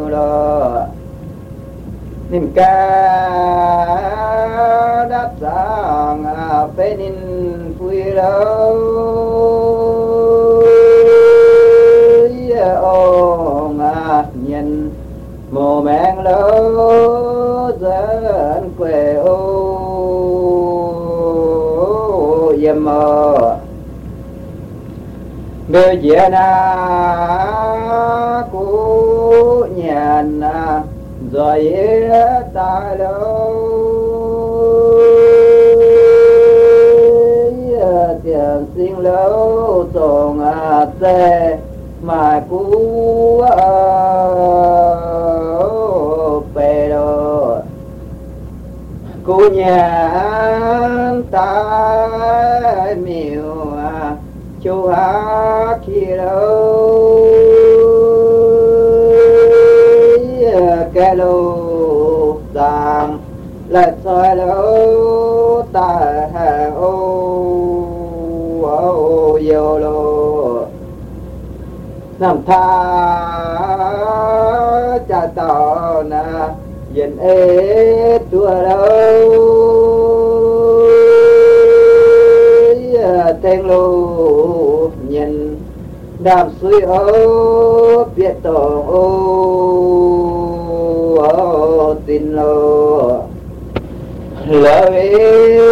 miêu lo niệm ca đáp sang phê nín phui lâu ông nhân mồ mẹn lâu dân quê ô yếm mơ bê dìa na cú nhàn rồi ta lâu tiền sinh lâu tổng tê mà cú bê đô cú nhàn ta miêu chú hát khi đâu cái lô tàng lại soi lâu ta hà ô yêu lô nằm tha cha tao na dân ế tua đâu tên lô nhân đàm suy ô biết tổ ô tin lô lời